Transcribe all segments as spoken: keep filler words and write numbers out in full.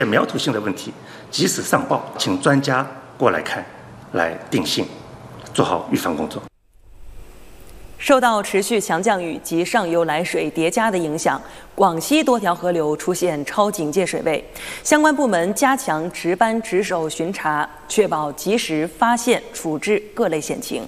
苗头性的问题及时上报，请专家过来看，来定性，做好预防工作。 受到持续强降雨及上游来水叠加的影响，广西多条河流出现超警戒水位，相关部门加强值班值守巡查，确保及时发现处置各类险情。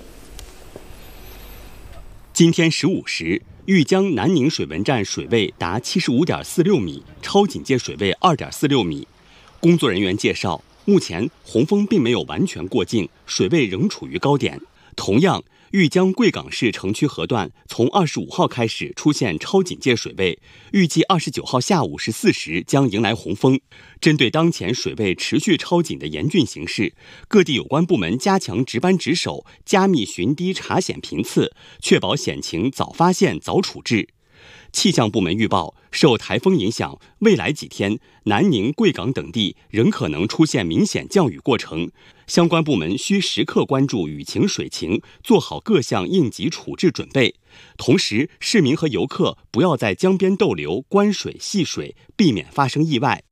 今天十五时，豫江南宁水文站水位达七十五点四六米，超警戒水位二点四六米。工作人员介绍，目前洪峰并没有完全过境，水位仍处于高点。同样，豫江贵港市城区河段从二十五号开始出现超警戒水位，预计二十九号下午十四时将迎来洪峰。针对当前水位持续超警的严峻形势，各地有关部门加强值班值守，加密巡堤查险频次，确保险情早发现早处置。气象部门预报，受台风影响，未来几天南宁、贵港等地仍可能出现明显降雨过程，相关部门需时刻关注雨情水情，做好各项应急处置准备。同时，市民和游客不要在江边逗留、观水戏水，避免发生意外。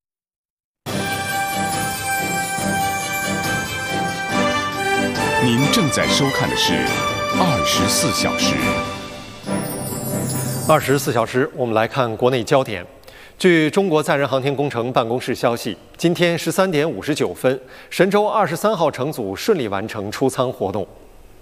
您正在收看的是二十四小时。 二十四小时，我们来看国内焦点。据中国载人航天工程办公室消息，今天十三点五十九分，神舟二十三号乘组顺利完成出舱活动。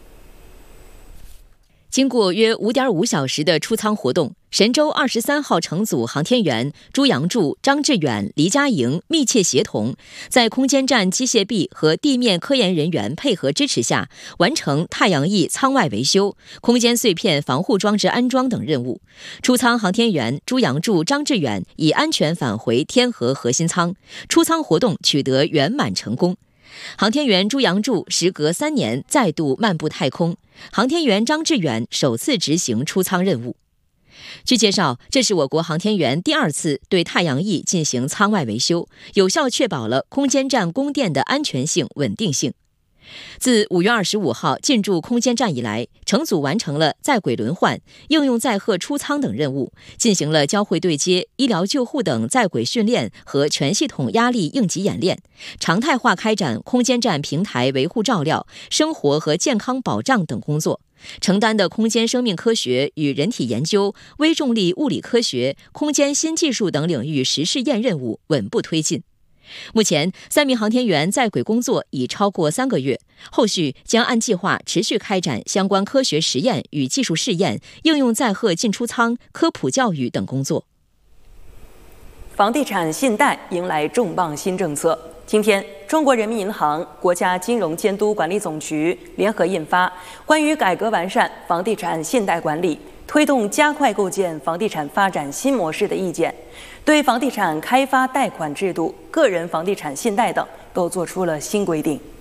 经过约五点五小时的出舱活动，神舟二十三号乘组航天员朱杨柱、张志远、黎佳莹密切协同，在空间站机械臂和地面科研人员配合支持下，完成太阳翼舱外维修、空间碎片防护装置安装等任务。出舱航天员朱杨柱、张志远已安全返回天河核心舱，出舱活动取得圆满成功。航天员朱杨柱时隔三年再度漫步太空，航天员张志远首次执行出舱任务。据介绍，这是我国航天员第二次对太阳翼进行舱外维修，有效确保了空间站供电的安全性、稳定性。自五月二十五号进驻空间站以来，乘组完成了在轨轮换、应用载荷出舱等任务，进行了交会对接、医疗救护等在轨训练和全系统压力应急演练，常态化开展空间站平台维护照料、生活和健康保障等工作，承担的空间生命科学与人体研究、微重力物理科学、空间新技术等领域实试验任务稳步推进。目前，三名航天员在轨工作已超过三个月，后续将按计划持续开展相关科学实验与技术试验、应用载荷进出舱、科普教育等工作。 房地产信贷迎来重磅新政策。今天，中国人民银行、国家金融监督管理总局联合印发《关于改革完善房地产信贷管理、推动加快构建房地产发展新模式的意见》，对房地产开发贷款制度、个人房地产信贷等都做出了新规定。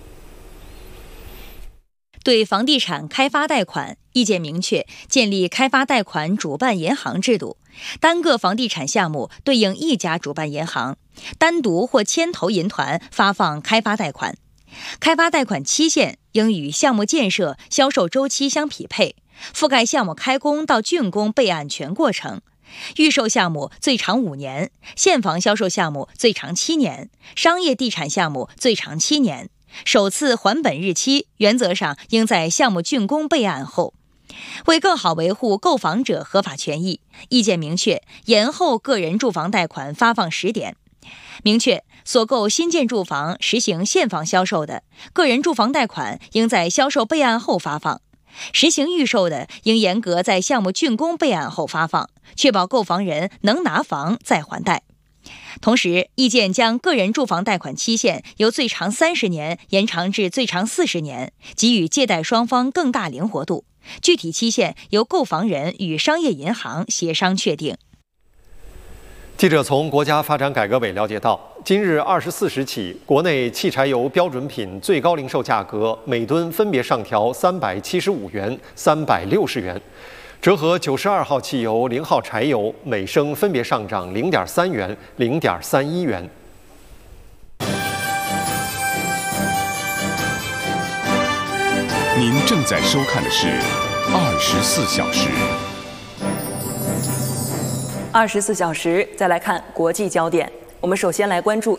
对房地产开发贷款，意见明确建立开发贷款主办银行制度，单个房地产项目对应一家主办银行，单独或牵头银团发放开发贷款。开发贷款期限应与项目建设、销售周期相匹配，覆盖项目开工到竣工备案全过程。预售项目最长五年，现房销售项目最长七年，商业地产项目最长七年。首次还本日期原则上应在项目竣工备案后。为更好维护购房者合法权益，意见明确延后个人住房贷款发放时点，明确所购新建住房实行现房销售的，个人住房贷款应在销售备案后发放；实行预售的，应严格在项目竣工备案后发放，确保购房人能拿房再还贷。同时，意见将个人住房贷款期限由最长三十年延长至最长四十年，给予借贷双方更大灵活度。具体期限由购房人与商业银行协商确定。 记者从国家发展改革委了解到，今日二十四时起，国内汽柴油标准品最高零售价格每吨分别上调三百七十五元、三百六十元。折合九十二号汽油、零号柴油每升分别上涨零点三元、零点三一元。 您正在收看的是二十四小时。 二十四小时，再来看国际焦点。 我们首先来关注